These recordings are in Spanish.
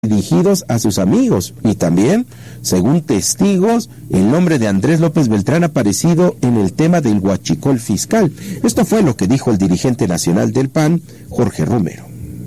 dirigidos a sus amigos y también, según testigos, el nombre de Andrés López Beltrán ha aparecido en el tema del huachicol fiscal. Esto fue lo que dijo el dirigente nacional del PAN, Jorge Romero.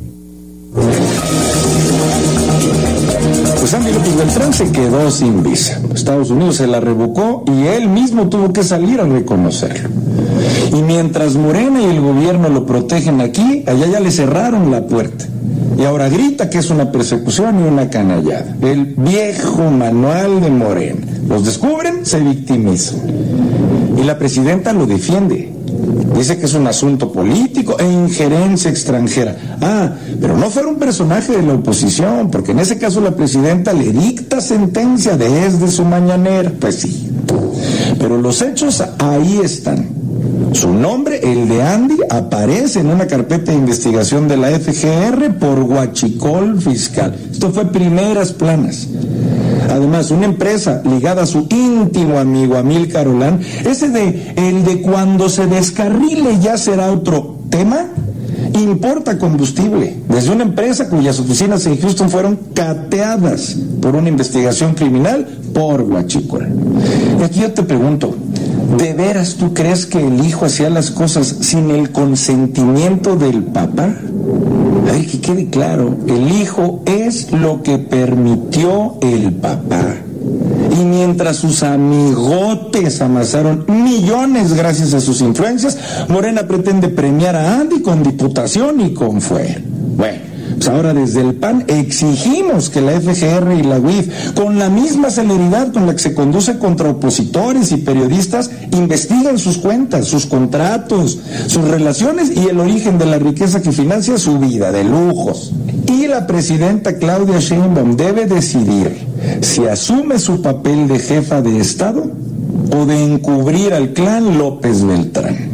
Pues Andy López Beltrán se quedó sin visa. Estados Unidos se la revocó y él mismo tuvo que salir a reconocerlo. Y mientras Morena y el gobierno lo protegen aquí, allá ya le cerraron la puerta. Y ahora grita que es una persecución y una canallada. El viejo manual de Morena. Los descubren, se victimizan. Y la presidenta lo defiende. Dice que es un asunto político e injerencia extranjera. Pero no fuera un personaje de la oposición, porque en ese caso la presidenta le dicta sentencia desde su mañanera. Pues sí. Pero los hechos ahí están. Su nombre, el de Andy, aparece en una carpeta de investigación de la FGR por huachicol fiscal. Esto fue primeras planas. Además, una empresa ligada a su íntimo amigo Amílcar Olán, el de cuando se descarrile ya será otro tema, importa combustible desde una empresa cuyas oficinas en Houston fueron cateadas por una investigación criminal por huachicol. Y aquí yo te pregunto, ¿de veras tú crees que el hijo hacía las cosas sin el consentimiento del papá? A ver, que quede claro, el hijo es lo que permitió el papá. Y mientras sus amigotes amasaron millones gracias a sus influencias, Morena pretende premiar a Andy con diputación y con fuero. Bueno, pues ahora desde el PAN exigimos que la FGR y la UIF, con la misma celeridad con la que se conduce contra opositores y periodistas, investiguen sus cuentas, sus contratos, sus relaciones y el origen de la riqueza que financia su vida de lujos. Y la presidenta Claudia Sheinbaum debe decidir si asume su papel de jefa de Estado o de encubrir al clan López Beltrán.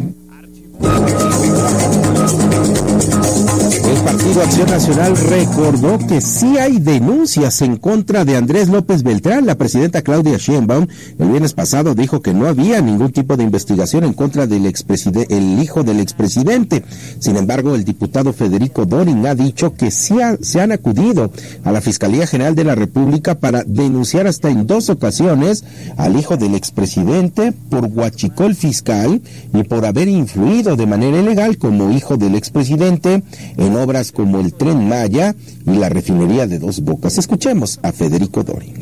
El Partido Acción Nacional recordó que sí hay denuncias en contra de Andrés López Beltrán. La presidenta Claudia Sheinbaum el viernes pasado dijo que no había ningún tipo de investigación en contra del el hijo del expresidente. Sin embargo, el diputado Federico Dorin ha dicho que sí se han acudido a la Fiscalía General de la República para denunciar hasta en 2 ocasiones al hijo del expresidente por huachicol fiscal y por haber influido de manera ilegal como hijo del expresidente en obras como el Tren Maya y la refinería de Dos Bocas. Escuchemos a Federico Dorin.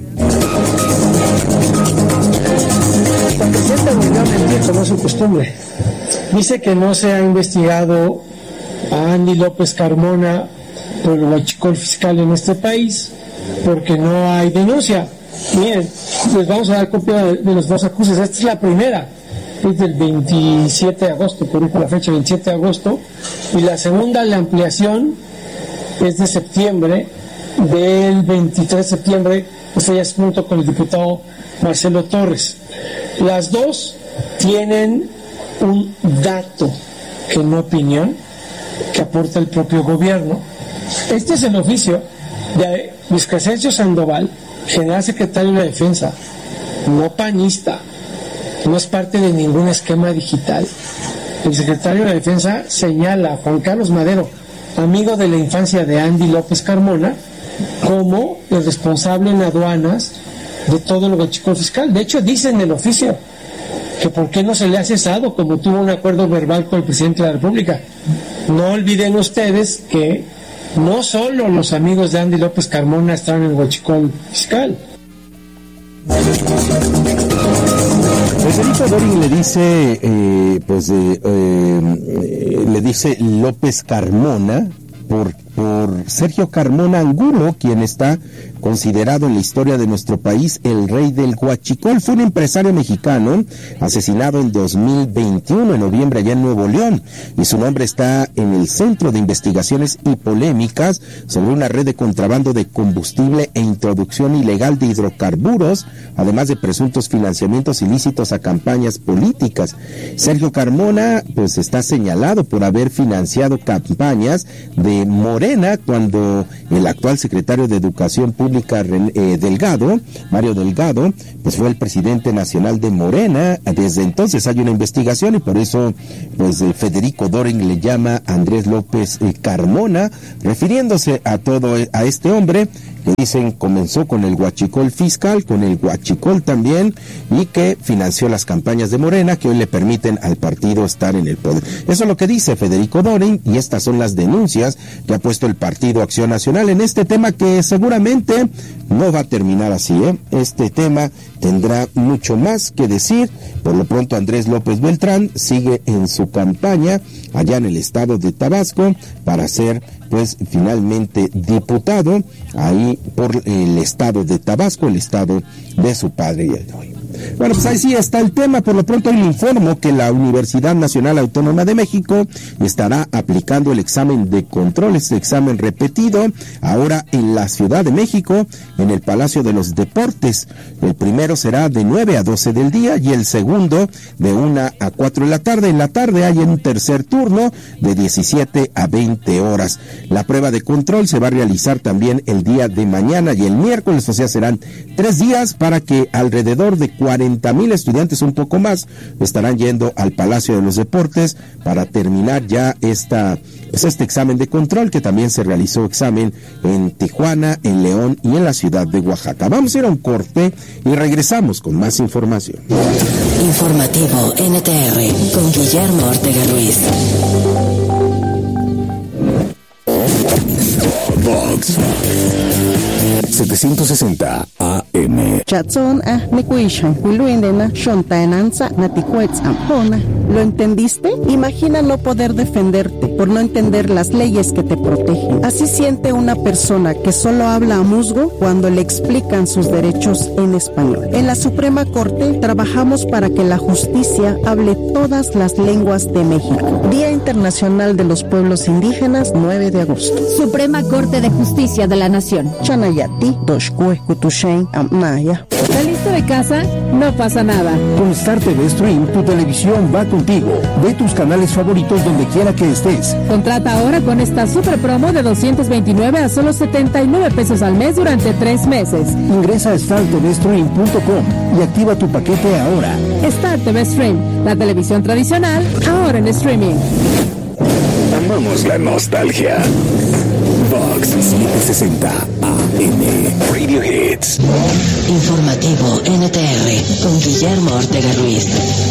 La presidenta William no es su costumbre. Dice que no se ha investigado a Andy López Carmona por el huachicol fiscal en este país porque no hay denuncia. Miren, les vamos a dar copia de los 2 acuses. Esta es la primera. Es del 27 de agosto, por ejemplo, la fecha 27 de agosto, y la segunda, la ampliación, es de septiembre, del 23 de septiembre, esto ya es junto con el diputado Marcelo Torres. Las 2 tienen un dato, que no opinión, que aporta el propio gobierno. Este es el oficio de Luis Crescencio Sandoval, general secretario de la Defensa, no panista, no es parte de ningún esquema digital. El secretario de la Defensa señala a Juan Carlos Madero, amigo de la infancia de Andy López Carmona, como el responsable en aduanas de todo el huachicol fiscal. De hecho, dice en el oficio que por qué no se le ha cesado, como tuvo un acuerdo verbal con el presidente de la República. No olviden ustedes que no solo los amigos de Andy López Carmona están en el huachicol fiscal. Federico Dorin le dice López Carmona por Sergio Carmona Angulo, quien está considerado en la historia de nuestro país el rey del huachicol. Fue un empresario mexicano asesinado en 2021, en noviembre, allá en Nuevo León, y su nombre está en el Centro de Investigaciones y Polémicas sobre una red de contrabando de combustible e introducción ilegal de hidrocarburos, además de presuntos financiamientos ilícitos a campañas políticas. Sergio Carmona pues está señalado por haber financiado campañas de Morena Morena, cuando el actual secretario de Educación Pública, Mario Delgado, pues fue el presidente nacional de Morena. Desde entonces hay una investigación y por eso, pues Federico Doring le llama a Andrés López Carmona, refiriéndose a este hombre que dicen comenzó con el huachicol fiscal, con el huachicol también, y que financió las campañas de Morena, que hoy le permiten al partido estar en el poder. Eso es lo que dice Federico Doring, y estas son las denuncias que ha puesto el Partido Acción Nacional en este tema, que seguramente no va a terminar así, Este tema tendrá mucho más que decir. Por lo pronto, Andrés López Beltrán sigue en su campaña allá en el estado de Tabasco para ser, pues, finalmente diputado ahí por el estado de Tabasco, el estado de su padre y el de hoy. Bueno, pues ahí sí está el tema. Por lo pronto, hoy le informo que la Universidad Nacional Autónoma de México estará aplicando el examen de control, este examen repetido, ahora en la Ciudad de México, en el Palacio de los Deportes. El primero será de 9 a 12 del día y el segundo de 1 a 4 de la tarde. En la tarde hay un tercer turno de 17 a 20 horas. La prueba de control se va a realizar también el día de mañana y el miércoles, o sea, serán 3 días para que alrededor de 40,000 estudiantes, un poco más, estarán yendo al Palacio de los Deportes para terminar ya este examen de control, que también se realizó examen en Tijuana, en León y en la ciudad de Oaxaca. Vamos a ir a un corte y regresamos con más información. Informativo NTR con Guillermo Ortega Ruiz. Vox 760 AM. Chatson nekuishan huiluindena shontaenanza naticuetz ampona. ¿Lo entendiste? Imagina no poder defenderte por no entender las leyes que te protegen. Así siente una persona que solo habla a musgo cuando le explican sus derechos en español. En la Suprema Corte trabajamos para que la justicia hable todas las lenguas de México. Día Internacional de los Pueblos Indígenas, 9 de agosto. Suprema Corte de Justicia de la Nación. Chanayati, Doshkue, Kutushen, Amnaya. ¿Saliste de casa? No pasa nada. Con Star TV Stream, tu televisión va contigo. Ve tus canales favoritos donde quiera que estés. Contrata ahora con esta super promo de 229 a solo 79 pesos al mes durante 3 meses. Ingresa a startvstream.com y activa tu paquete ahora. Star TV Stream, la televisión tradicional, ahora en streaming. Amamos la nostalgia. Vox 760 AM. Radio Hits. Informativo NTR con Guillermo Ortega Ruiz.